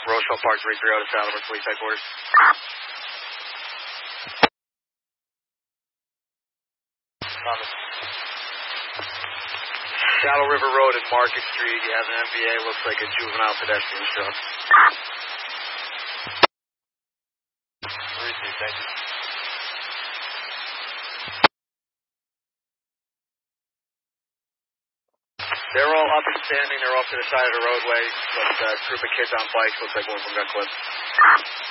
Roosevelt Park 330 to Saddle Police Headquarters. Thomas. Saddle River Road and Market Street, you have an MVA, looks like a juvenile pedestrian stroke. 3-2, thank you. They're all up and standing, they're off to the side of the roadway, but a group of kids on bikes, looks like one of them got clipped.